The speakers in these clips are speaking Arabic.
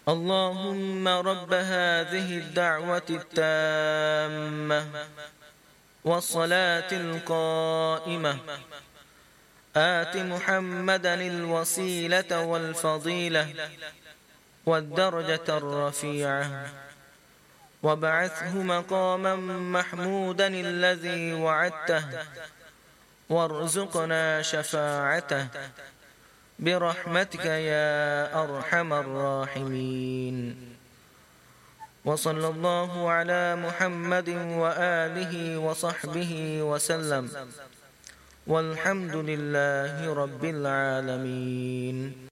اللهم رب هذه الدعوة التامة والصلاة القائمة آت محمدا الوسيلة والفضيلة والدرجة الرفيعة وابعثه مقاما محمودا الذي وعدته وارزقنا شفاعته برحمتك يا أرحم الراحمين. وصلى الله على محمد وآله وصحبه وسلم والحمد لله رب العالمين.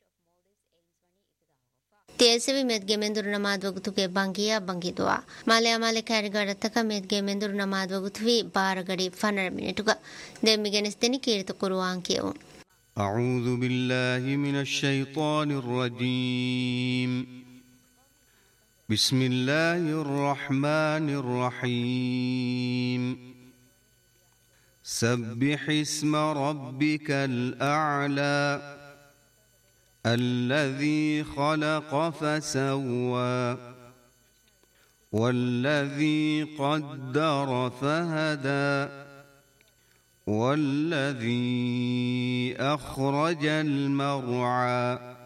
تيسوي مدگه مندر نماز وگتوکه بانگیا بانگی دعا مالیا مالک هرگارتک مدگه مندر نماز وگتوی بارگڑی 15 منٹوگا دمیگنستنی کیرت قرآن کیو. أعوذ بالله من الشيطان الرجيم. بسم الله الرحمن الرحيم. سبح اسم ربك الأعلى الذي خلق فسوى والذي قدر فهدى والذي أخرج المرعى